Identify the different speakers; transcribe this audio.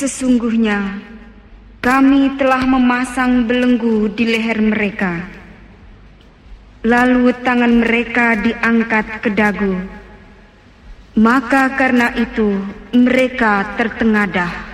Speaker 1: Sesungguhnya kami telah memasang belenggu di leher mereka, lalu tangan mereka diangkat ke dagu. Maka karena itu mereka tertengadah.